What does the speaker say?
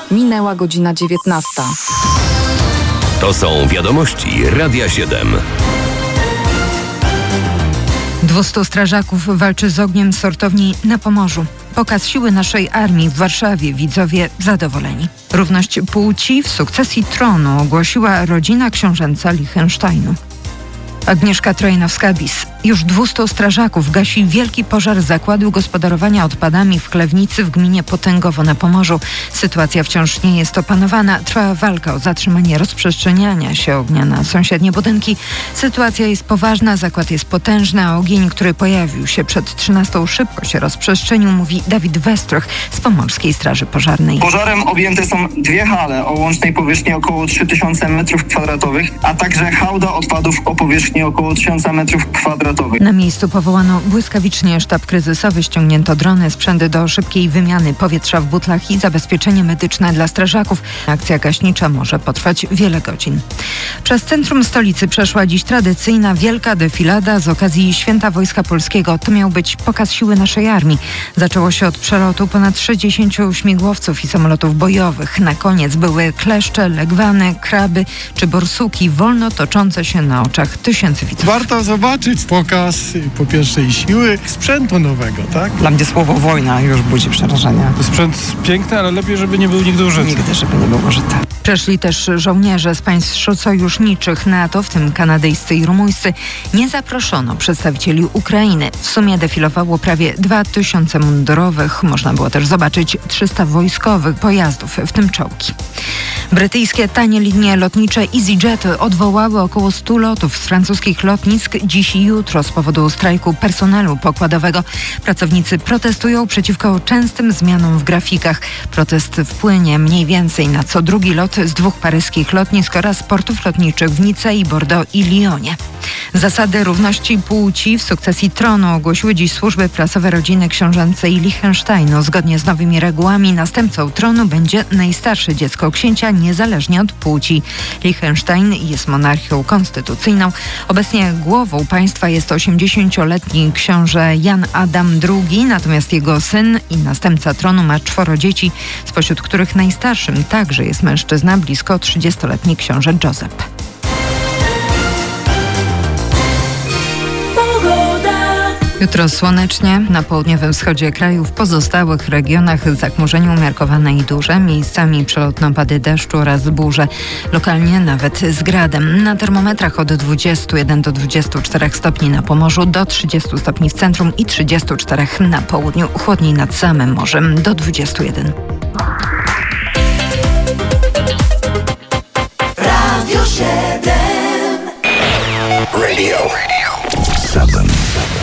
Minęła godzina 19. To są wiadomości Radia 7. 200 strażaków walczy z ogniem w sortowni na Pomorzu. Pokaz siły naszej armii w Warszawie. Widzowie zadowoleni. Równość płci w sukcesji tronu ogłosiła rodzina książęca Liechtensteinu. Agnieszka Trojnowska-Bis. Już 200 strażaków gasi wielki pożar zakładu gospodarowania odpadami w Klewnicy w gminie Potęgowo na Pomorzu. Sytuacja wciąż nie jest opanowana. Trwa walka o zatrzymanie rozprzestrzeniania się ognia na sąsiednie budynki. Sytuacja jest poważna, zakład jest potężny, a ogień, który pojawił się przed 13, szybko się rozprzestrzenił, mówi Dawid Westroch z Pomorskiej Straży Pożarnej. Pożarem objęte są 2 hale o łącznej powierzchni około 3000 m2, a także hałda odpadów o powierzchni około 1000 m2. Na miejscu powołano błyskawicznie sztab kryzysowy, ściągnięto drony, sprzęty do szybkiej wymiany powietrza w butlach i zabezpieczenie medyczne dla strażaków. Akcja gaśnicza może potrwać wiele godzin. Przez centrum stolicy przeszła dziś tradycyjna wielka defilada z okazji Święta Wojska Polskiego. To miał być pokaz siły naszej armii. Zaczęło się od przelotu ponad 60 śmigłowców i samolotów bojowych. Na koniec były kleszcze, legwany, kraby czy borsuki wolno toczące się na oczach tysięcy widzów. Warto zobaczyć pokaz po pierwsze i siły sprzętu nowego, tak? Dla mnie słowo wojna już budzi przerażenia. Sprzęt piękny, ale lepiej, żeby nie był nigdy użyty. Nigdy, żeby nie był użyty. Przeszli też żołnierze z państw sojuszniczych NATO, w tym kanadyjscy i rumuńscy. Nie zaproszono przedstawicieli Ukrainy. W sumie defilowało prawie 2000 mundurowych. Można było też zobaczyć 300 wojskowych pojazdów, w tym czołgi. Brytyjskie tanie linie lotnicze EasyJet odwołały około 100 lotów z francuskich lotnisk dziś i jutro z powodu strajku personelu pokładowego. Pracownicy protestują przeciwko częstym zmianom w grafikach. Protest wpłynie mniej więcej na co drugi lot z 2 paryskich lotnisk oraz portów lotniczych w Nicei, Bordeaux i Lyonie. Zasady równości płci w sukcesji tronu ogłosiły dziś służby prasowe rodziny książęcej Liechtensteinu. Zgodnie z nowymi regułami następcą tronu będzie najstarsze dziecko księcia, niezależnie od płci. Liechtenstein jest monarchią konstytucyjną. Obecnie głową państwa jest 80-letni książę Jan Adam II, natomiast jego syn i następca tronu ma 4 dzieci, spośród których najstarszym także jest mężczyzna, blisko 30-letni książę Józef. Jutro słonecznie, na południowym wschodzie kraju, w pozostałych regionach zachmurzenie umiarkowane i duże, miejscami przelotne opady deszczu oraz burze, lokalnie nawet z gradem. Na termometrach od 21 do 24 stopni na Pomorzu, do 30 stopni w centrum i 34 na południu, chłodniej nad samym morzem do 21. Radio 7. Radio.